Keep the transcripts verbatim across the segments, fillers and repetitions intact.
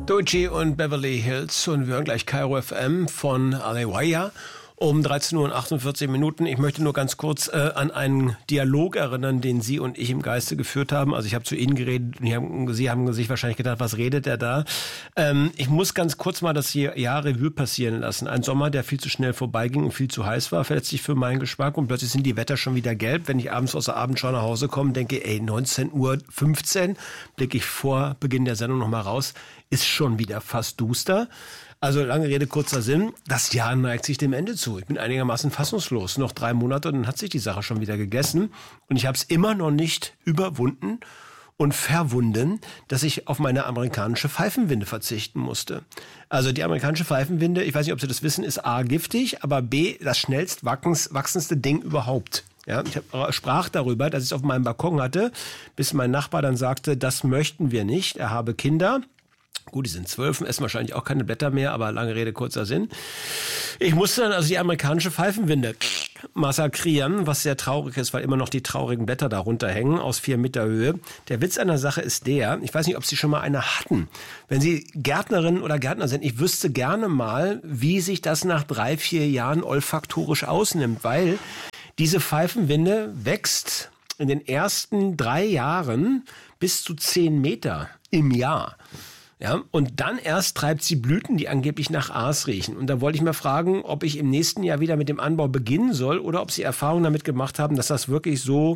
Doechii und Beverly Hills und wir hören gleich Kairo F M von Aliwaya um dreizehn Uhr und achtundvierzig Minuten. Ich möchte nur ganz kurz äh, an einen Dialog erinnern, den Sie und ich im Geiste geführt haben. Also ich habe zu Ihnen geredet und haben, Sie haben sich wahrscheinlich gedacht, was redet er da? Ähm, ich muss ganz kurz mal das Jahr Revue passieren lassen. Ein Sommer, der viel zu schnell vorbeiging und viel zu heiß war, letztlich für meinen Geschmack. Und plötzlich sind die Wetter schon wieder gelb. Wenn ich abends aus der Abendschau nach Hause komme, denke, ey, neunzehn Uhr fünfzehn, blicke ich vor Beginn der Sendung nochmal raus, ist schon wieder fast duster. Also lange Rede, kurzer Sinn, das Jahr neigt sich dem Ende zu. Ich bin einigermaßen fassungslos. Noch drei Monate und dann hat sich die Sache schon wieder gegessen. Und ich habe es immer noch nicht überwunden und verwunden, dass ich auf meine amerikanische Pfeifenwinde verzichten musste. Also die amerikanische Pfeifenwinde, ich weiß nicht, ob Sie das wissen, ist A, giftig, aber B, das schnellst wachsendste Ding überhaupt. Ja, ich hab, sprach darüber, dass ich es auf meinem Balkon hatte, bis mein Nachbar dann sagte, das möchten wir nicht, er habe Kinder. Gut, die sind zwölf, essen wahrscheinlich auch keine Blätter mehr, aber lange Rede, kurzer Sinn. Ich musste dann also die amerikanische Pfeifenwinde massakrieren, was sehr traurig ist, weil immer noch die traurigen Blätter darunter hängen, aus vier Meter Höhe. Der Witz an der Sache ist der, ich weiß nicht, ob Sie schon mal eine hatten. Wenn Sie Gärtnerin oder Gärtner sind, ich wüsste gerne mal, wie sich das nach drei, vier Jahren olfaktorisch ausnimmt, weil diese Pfeifenwinde wächst in den ersten drei Jahren bis zu zehn Meter im Jahr. Ja, und dann erst treibt sie Blüten, die angeblich nach Aas riechen. Und da wollte ich mal fragen, ob ich im nächsten Jahr wieder mit dem Anbau beginnen soll oder ob Sie Erfahrungen damit gemacht haben, dass das wirklich so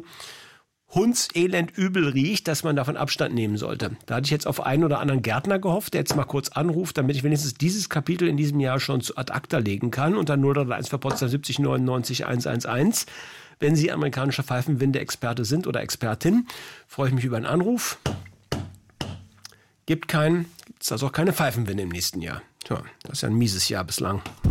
hundselend übel riecht, dass man davon Abstand nehmen sollte. Da hatte ich jetzt auf einen oder anderen Gärtner gehofft, der jetzt mal kurz anruft, damit ich wenigstens dieses Kapitel in diesem Jahr schon zu ad acta legen kann. Unter null drei eins für Potsdam siebzig neunundneunzig hundertelf. Wenn Sie amerikanischer Pfeifenwinde-Experte sind oder Expertin, freue ich mich über einen Anruf. Gibt keinen, gibt es also auch keine Pfeifenwinde im nächsten Jahr. Tja, das ist ja ein mieses Jahr bislang.